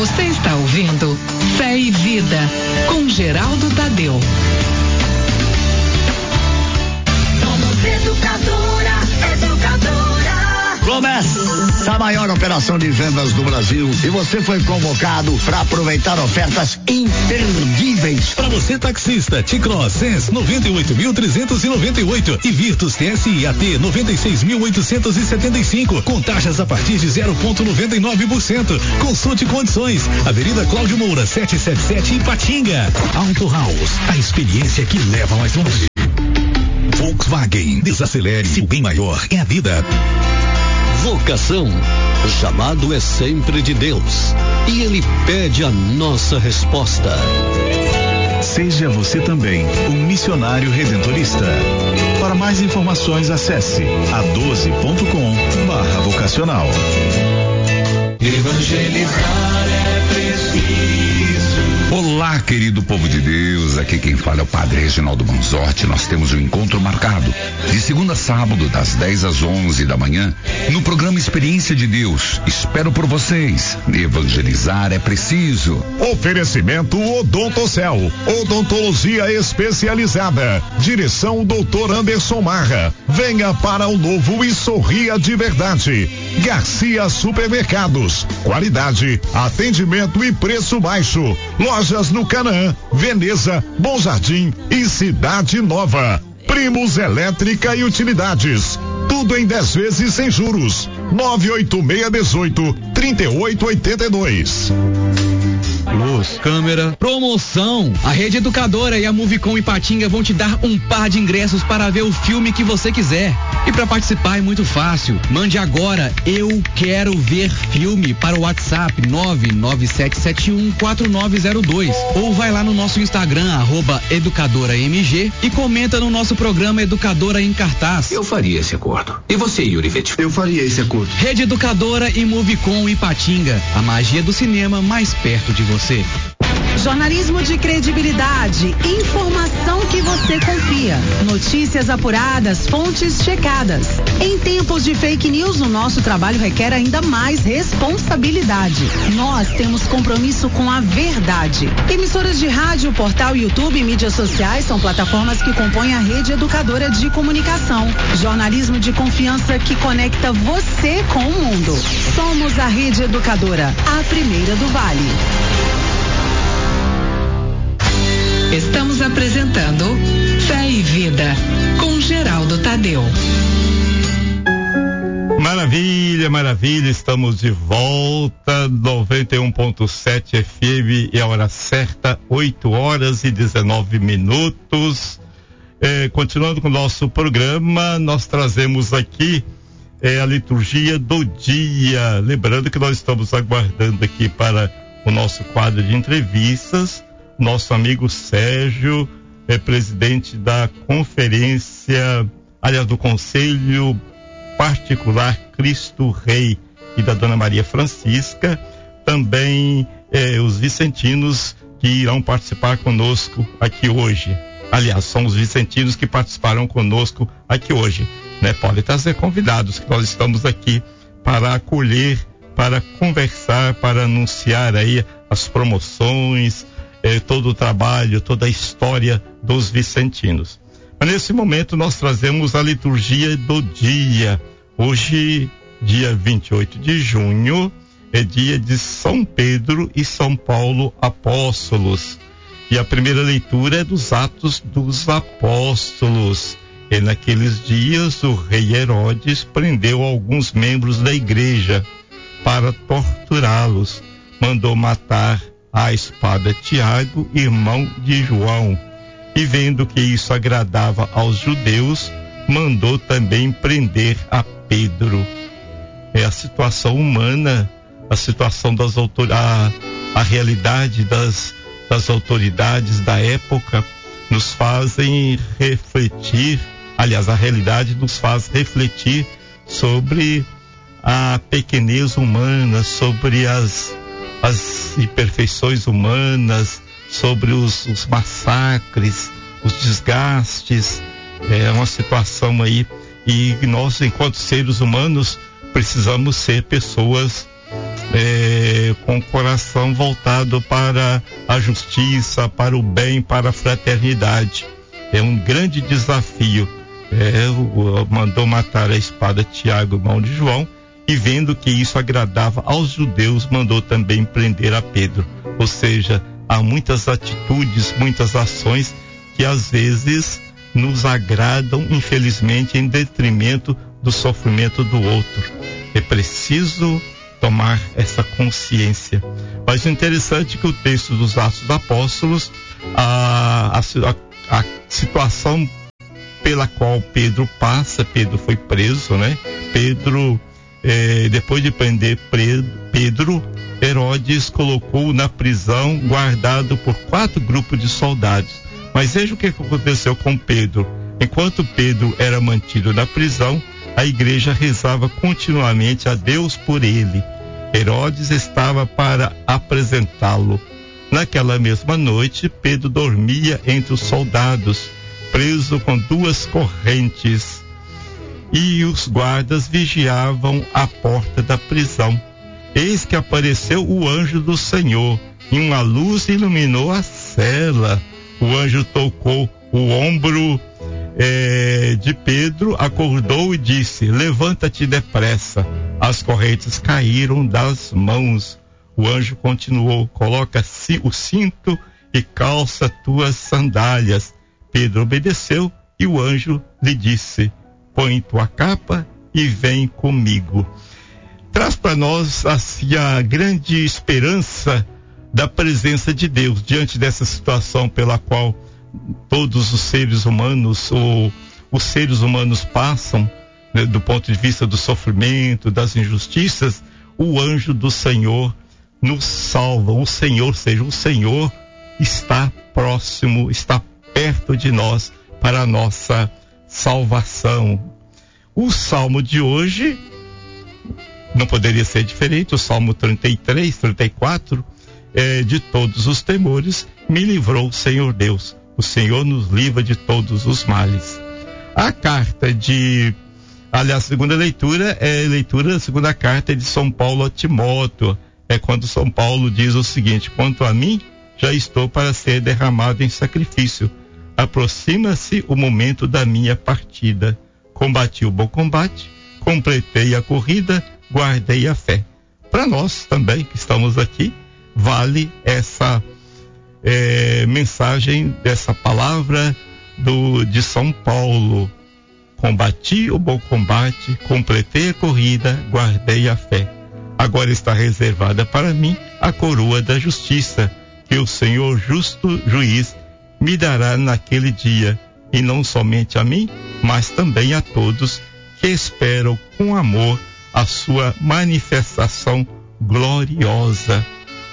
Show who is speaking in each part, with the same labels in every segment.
Speaker 1: Você está ouvindo Fé e Vida com Geraldo Tadeu.
Speaker 2: Somos educadora.
Speaker 3: Começa a maior operação de vendas do Brasil e você foi convocado para aproveitar ofertas imperdíveis.
Speaker 4: Para você taxista, T-Cross Sense 98.398 e Virtus TSI AT 96.875 com taxas a partir de 0,99%. Consulte condições. Avenida Cláudio Moura 777 Ipatinga. Auto House, a experiência que leva mais longe. Volkswagen, desacelere, o bem maior é a vida.
Speaker 5: Vocação. O chamado é sempre de Deus e Ele pede a nossa resposta.
Speaker 6: Seja você também um missionário redentorista. Para mais informações, acesse a12.com/vocacional.
Speaker 2: Evangelizar é preciso.
Speaker 7: Olá, querido povo de Deus, aqui quem fala é o Padre Reginaldo Manzotti. Nós temos um encontro marcado de segunda a sábado, das 10 às 11 da manhã, no programa Experiência de Deus. Espero por vocês. Evangelizar é preciso.
Speaker 8: Oferecimento Odontocel, odontologia especializada. Direção Dr. Anderson Marra. Venha para o novo e sorria de verdade. Garcia Supermercados, qualidade, atendimento e preço baixo. Lojas no Canaã, Veneza, Bom Jardim e Cidade Nova. Primos Elétrica e Utilidades. Tudo em 10 vezes sem juros. 98618-3882.
Speaker 9: Luz, câmera, promoção. A Rede Educadora e a Movicom Ipatinga vão te dar um par de ingressos para ver o filme que você quiser. E para participar é muito fácil. Mande agora "Eu quero ver filme" para o WhatsApp 997714902 ou vai lá no nosso Instagram @educadoramg e comenta no nosso programa Educadora em Cartaz.
Speaker 10: Eu faria esse acordo. E você, Yuri Vettel?
Speaker 11: Eu faria esse acordo.
Speaker 9: Rede Educadora e Movicom Ipatinga. A magia do cinema mais perto de você.
Speaker 12: Jornalismo de credibilidade, informação que você confia, notícias apuradas, fontes checadas. Em tempos de fake news, o nosso trabalho requer ainda mais responsabilidade. Nós temos compromisso com a verdade. Emissoras de rádio, portal, YouTube e mídias sociais são plataformas que compõem a Rede Educadora de Comunicação. Jornalismo de confiança que conecta você com o mundo. Somos a Rede Educadora, a primeira do Vale.
Speaker 1: Estamos apresentando Fé e Vida com Geraldo Tadeu.
Speaker 13: Maravilha, maravilha, estamos de volta, 91.7 FM e a hora certa, 8h19. Continuando com o nosso programa, nós trazemos aqui a liturgia do dia. Lembrando que nós estamos aguardando aqui para o nosso quadro de entrevistas, nosso amigo Sérgio, presidente da conferência, aliás, do Conselho Particular Cristo Rei e da Dona Maria Francisca, também os vicentinos que irão participar conosco aqui hoje. Aliás, são os vicentinos que participarão conosco aqui hoje, né? Podem trazer convidados, que nós estamos aqui para acolher, para conversar, para anunciar aí as promoções, todo o trabalho, toda a história dos vicentinos. Mas nesse momento nós trazemos a liturgia do dia. Hoje, dia 28 de junho, é dia de São Pedro e São Paulo Apóstolos. E a primeira leitura é dos Atos dos Apóstolos. E naqueles dias o rei Herodes prendeu alguns membros da igreja para torturá-los. Mandou matar à espada Tiago, irmão de João, e vendo que isso agradava aos judeus, mandou também prender a Pedro. É a situação humana, a situação das autoridades, a realidade das autoridades da época nos fazem refletir, aliás, a realidade nos faz refletir sobre a pequenez humana, sobre as imperfeições humanas, sobre os massacres, os desgastes. É uma situação aí, e nós, enquanto seres humanos, precisamos ser pessoas com o coração voltado para a justiça, para o bem, para a fraternidade. É um grande desafio. Mandou matar a espada Tiago, irmão de João, e vendo que isso agradava aos judeus, mandou também prender a Pedro. Ou seja, há muitas atitudes, muitas ações que às vezes nos agradam, infelizmente, em detrimento do sofrimento do outro. É preciso tomar essa consciência. Mas o interessante é que o texto dos Atos dos Apóstolos, a situação pela qual Pedro passa, Pedro foi preso, né? Depois de prender Pedro, Herodes colocou na prisão, guardado por 4 grupos de soldados. Mas veja o que aconteceu com Pedro. Enquanto Pedro era mantido na prisão, a igreja rezava continuamente a Deus por ele. Herodes estava para apresentá-lo. Naquela mesma noite, Pedro dormia entre os soldados, preso com 2 correntes, e os guardas vigiavam a porta da prisão. Eis que apareceu o anjo do Senhor, e uma luz iluminou a cela. O anjo tocou o ombro de Pedro, acordou e disse: levanta-te depressa. As correntes caíram das mãos. O anjo continuou: coloca o cinto e calça tuas sandálias. Pedro obedeceu e o anjo lhe disse: põe tua capa e vem comigo. Traz para nós assim a grande esperança da presença de Deus diante dessa situação pela qual todos os seres humanos, ou os seres humanos passam, né, do ponto de vista do sofrimento, das injustiças. O anjo do Senhor nos salva. O Senhor está próximo, está perto de nós para a nossa salvação. O salmo de hoje não poderia ser diferente. O salmo 33, 34, de todos os temores me livrou o Senhor Deus. O Senhor nos livra de todos os males. A segunda leitura a segunda carta de São Paulo a Timóteo. É quando São Paulo diz o seguinte: quanto a mim, já estou para ser derramado em sacrifício. Aproxima-se o momento da minha partida. Combati o bom combate, completei a corrida, guardei a fé. Para nós também que estamos aqui, vale essa mensagem dessa palavra de São Paulo. Combati o bom combate, completei a corrida, guardei a fé. Agora está reservada para mim a coroa da justiça, que o Senhor justo juiz me dará naquele dia, e não somente a mim, mas também a todos que esperam com amor a sua manifestação gloriosa.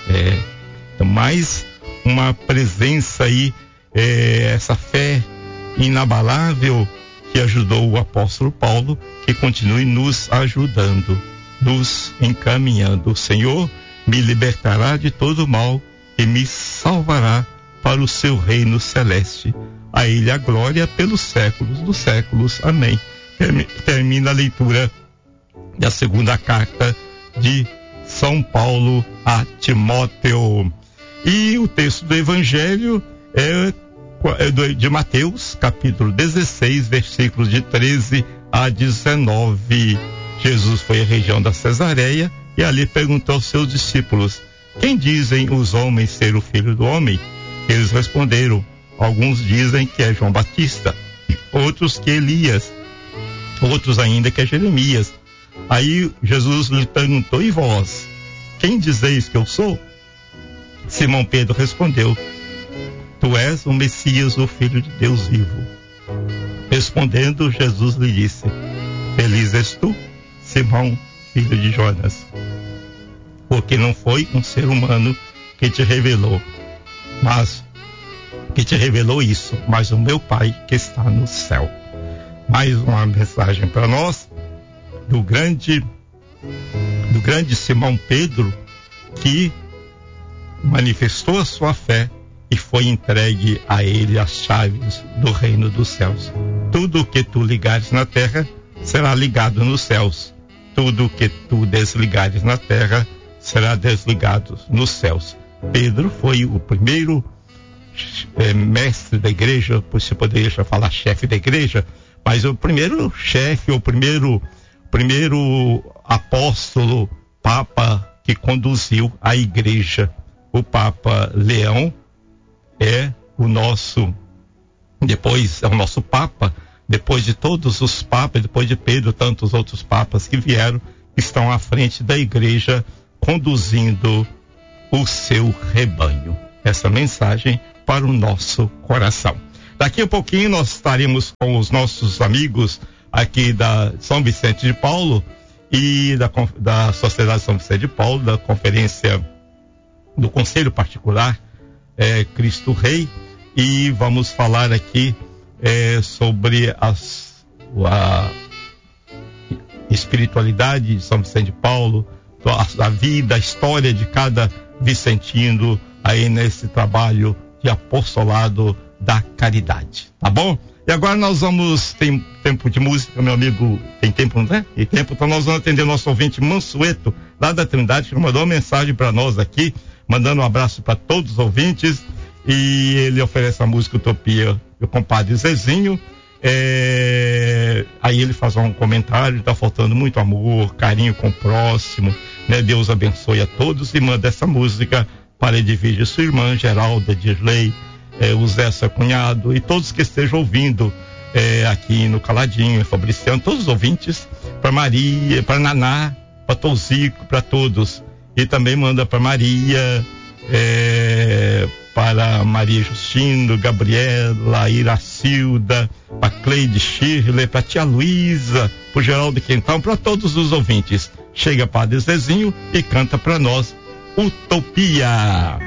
Speaker 13: Mais uma presença aí, essa fé inabalável que ajudou o apóstolo Paulo, que continue nos ajudando, nos encaminhando. O Senhor me libertará de todo mal e me salvará para o seu reino celeste. A ele a glória pelos séculos dos séculos. Amém. Termina a leitura da segunda carta de São Paulo a Timóteo. E o texto do Evangelho é de Mateus, capítulo 16, versículos de 13 a 19. Jesus foi à região da Cesareia e ali perguntou aos seus discípulos: quem dizem os homens ser o Filho do Homem? Eles responderam: alguns dizem que é João Batista, outros que Elias, outros ainda que é Jeremias. Aí Jesus lhe perguntou: e vós, quem dizeis que eu sou? Simão Pedro respondeu: tu és o Messias, o Filho de Deus vivo. Respondendo, Jesus lhe disse: feliz és tu, Simão, filho de Jonas, porque não foi um ser humano que te revelou isso, mas o meu Pai que está no céu. Mais uma mensagem para nós do grande Simão Pedro, que manifestou a sua fé e foi entregue a ele as chaves do reino dos céus. Tudo o que tu ligares na terra será ligado nos céus. Tudo o que tu desligares na terra será desligado nos céus. Pedro foi o primeiro mestre da igreja, você poderia falar chefe da igreja, mas o primeiro chefe, o primeiro apóstolo, papa que conduziu a igreja. O Papa Leão é o nosso papa, depois de todos os papas, depois de Pedro, tantos outros papas que vieram, estão à frente da igreja, conduzindo o seu rebanho. Essa mensagem para o nosso coração. Daqui a pouquinho nós estaremos com os nossos amigos aqui da São Vicente de Paulo e da Sociedade São Vicente de Paulo, da conferência do Conselho Particular Cristo Rei, e vamos falar aqui sobre a espiritualidade de São Vicente de Paulo, a vida, a história de cada vicentino aí nesse trabalho de apostolado da caridade, tá bom? E agora nós tem tempo de música, meu amigo, tem tempo, não é? Tem tempo, então nós vamos atender o nosso ouvinte Mansueto, lá da Trindade, que mandou uma mensagem para nós aqui, mandando um abraço para todos os ouvintes, e ele oferece a música Utopia do compadre Zezinho. Aí ele faz um comentário: tá faltando muito amor, carinho com o próximo, né? Deus abençoe a todos, e manda essa música para Edvige, sua irmã Geralda, Dirley, o Zé, seu cunhado, e todos que estejam ouvindo aqui no Caladinho, Fabriciano, todos os ouvintes, para Maria, para Naná, para Tolzico, para todos. E também manda para Maria, para Maria Justino, Gabriela, Iracilda, para Cleide Shirley, para tia Luísa, para o Geraldo Quentão, para todos os ouvintes. Chega Padre Zezinho e canta para nós Utopia.